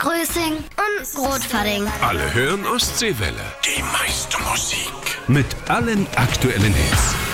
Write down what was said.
Rösing und Rotfadding. Alle hören Ostseewelle. Die meiste Musik. Mit allen aktuellen Hits.